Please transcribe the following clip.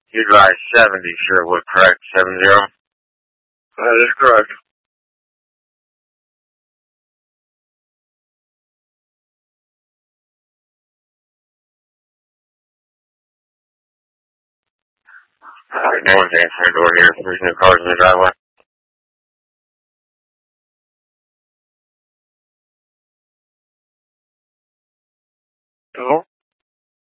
You drive 70 Sherwood, correct? 70? That is correct. No one's answering the door here. There's no cars in the driveway. Hello?